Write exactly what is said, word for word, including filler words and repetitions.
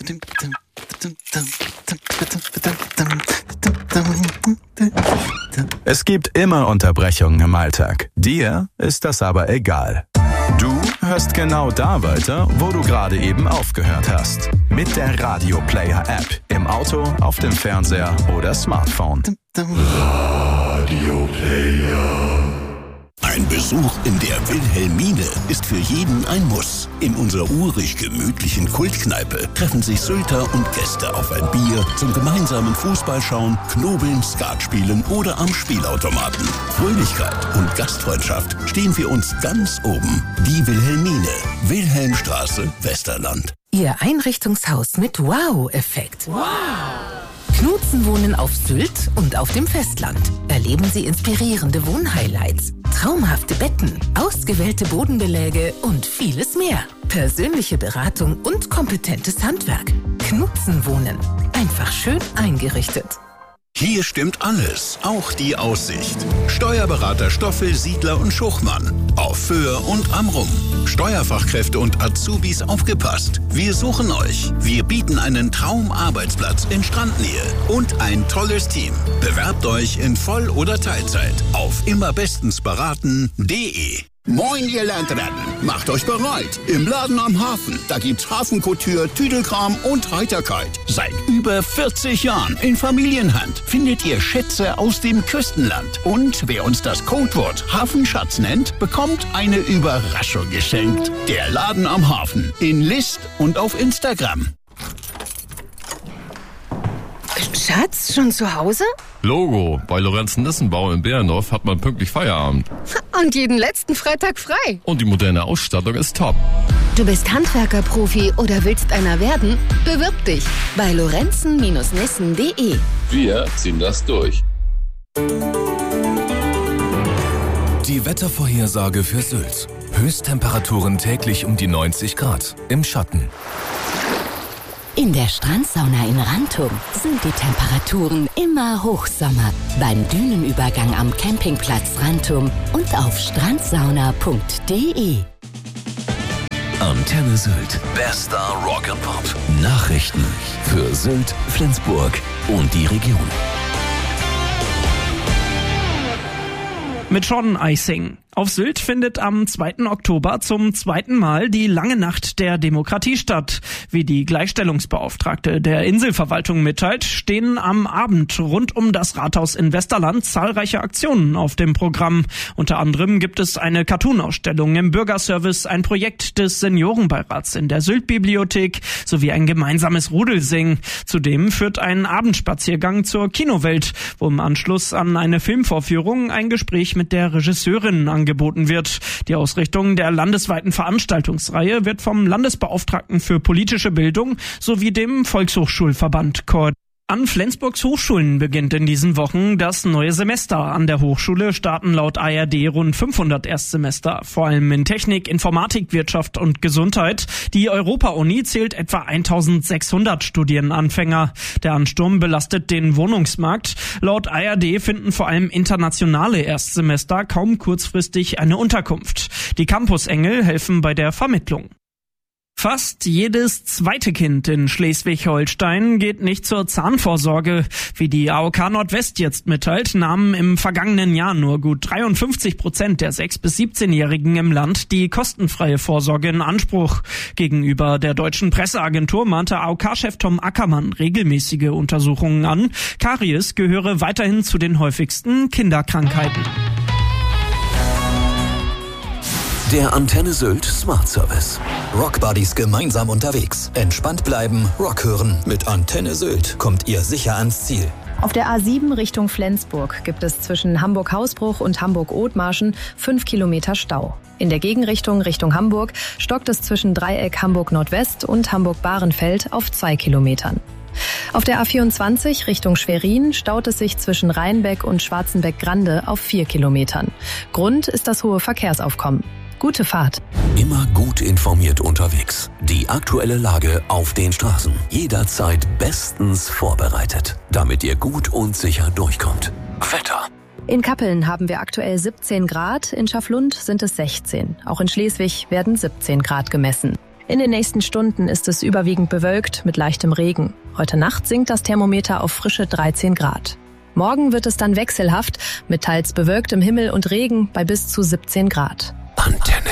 Es gibt immer Unterbrechungen im Alltag. Dir ist das aber egal. Du hörst genau da weiter, wo du gerade eben aufgehört hast. Mit der Radio Player App. Im Auto, auf dem Fernseher oder Smartphone. Radio Player. Ein Besuch in der Wilhelmine ist für jeden ein Muss. In unserer urig gemütlichen Kultkneipe treffen sich Sylter und Gäste auf ein Bier zum gemeinsamen Fußballschauen, Knobeln, Skat spielen oder am Spielautomaten. Fröhlichkeit und Gastfreundschaft stehen für uns ganz oben. Die Wilhelmine, Wilhelmstraße, Westerland. Ihr Einrichtungshaus mit Wow-Effekt. Wow! Knutzen wohnen auf Sylt und auf dem Festland. Erleben Sie inspirierende Wohnhighlights, traumhafte Betten, ausgewählte Bodenbeläge und vieles mehr. Persönliche Beratung und kompetentes Handwerk. Knutzen wohnen. Einfach schön eingerichtet. Hier stimmt alles, auch die Aussicht. Steuerberater Stoffel, Siedler und Schuchmann. Auf Föhr und Amrum. Steuerfachkräfte und Azubis aufgepasst. Wir suchen euch. Wir bieten einen Traumarbeitsplatz in Strandnähe und ein tolles Team. Bewerbt euch in Voll- oder Teilzeit auf immerbestensberaten punkt de. Moin, ihr Landratten! Macht euch bereit! Im Laden am Hafen, da gibt's Hafenkouture, Tüdelkram und Heiterkeit. Seit über vierzig Jahren in Familienhand findet ihr Schätze aus dem Küstenland. Und wer uns das Codewort Hafenschatz nennt, bekommt eine Überraschung geschenkt. Der Laden am Hafen in List und auf Instagram. Schatz, schon zu Hause? Logo, bei Lorenzen-Nissenbau in Bärendorf hat man pünktlich Feierabend. Und jeden letzten Freitag frei. Und die moderne Ausstattung ist top. Du bist Handwerker-Profi oder willst einer werden? Bewirb dich bei lorenzen nissen punkt de. Wir ziehen das durch. Die Wettervorhersage für Sylt. Höchsttemperaturen täglich um die neunzig Grad. Im Schatten. In der Strandsauna in Rantum sind die Temperaturen immer Hochsommer. Beim Dünenübergang am Campingplatz Rantum und auf strandsauna punkt de. Antenne Sylt. Bester Rock and Pop. Nachrichten für Sylt, Flensburg und die Region. Mit Sean Eising. Auf Sylt findet am zweiten Oktober zum zweiten Mal die Lange Nacht der Demokratie statt. Wie die Gleichstellungsbeauftragte der Inselverwaltung mitteilt, stehen am Abend rund um das Rathaus in Westerland zahlreiche Aktionen auf dem Programm. Unter anderem gibt es eine Cartoon-Ausstellung im Bürgerservice, ein Projekt des Seniorenbeirats in der Sylt-Bibliothek sowie ein gemeinsames Rudelsingen. Zudem führt ein Abendspaziergang zur Kinowelt, wo im Anschluss an eine Filmvorführung ein Gespräch mit der Regisseurin angeboten wird. Die Ausrichtung der landesweiten Veranstaltungsreihe wird vom Landesbeauftragten für politische Bildung sowie dem Volkshochschulverband koordiniert. An Flensburgs Hochschulen beginnt in diesen Wochen das neue Semester. An der Hochschule starten laut A R D rund fünfhundert Erstsemester, vor allem in Technik, Informatik, Wirtschaft und Gesundheit. Die Europa-Uni zählt etwa eintausendsechshundert Studienanfänger. Der Ansturm belastet den Wohnungsmarkt. Laut A R D finden vor allem internationale Erstsemester kaum kurzfristig eine Unterkunft. Die Campus-Engel helfen bei der Vermittlung. Fast jedes zweite Kind in Schleswig-Holstein geht nicht zur Zahnvorsorge. Wie die A O K Nordwest jetzt mitteilt, nahmen im vergangenen Jahr nur gut dreiundfünfzig Prozent der sechs- bis siebzehnjährigen im Land die kostenfreie Vorsorge in Anspruch. Gegenüber der deutschen Presseagentur mahnte A O K-Chef Tom Ackermann regelmäßige Untersuchungen an. Karies gehöre weiterhin zu den häufigsten Kinderkrankheiten. Der Antenne Sylt Smart Service. Rockbuddies gemeinsam unterwegs. Entspannt bleiben, Rock hören. Mit Antenne Sylt kommt ihr sicher ans Ziel. Auf der A sieben Richtung Flensburg gibt es zwischen Hamburg-Hausbruch und Hamburg-Othmarschen fünf Kilometer Stau. In der Gegenrichtung Richtung Hamburg stockt es zwischen Dreieck Hamburg-Nordwest und Hamburg-Bahrenfeld auf zwei Kilometern. Auf der A vierundzwanzig Richtung Schwerin staut es sich zwischen Rheinbeck und Schwarzenbeck-Grande auf vier Kilometern. Grund ist das hohe Verkehrsaufkommen. Gute Fahrt. Immer gut informiert unterwegs. Die aktuelle Lage auf den Straßen. Jederzeit bestens vorbereitet, damit ihr gut und sicher durchkommt. Wetter. In Kappeln haben wir aktuell siebzehn Grad, in Schaflund sind es sechzehn. Auch in Schleswig werden siebzehn Grad gemessen. In den nächsten Stunden ist es überwiegend bewölkt mit leichtem Regen. Heute Nacht sinkt das Thermometer auf frische dreizehn Grad. Morgen wird es dann wechselhaft mit teils bewölktem Himmel und Regen bei bis zu siebzehn Grad.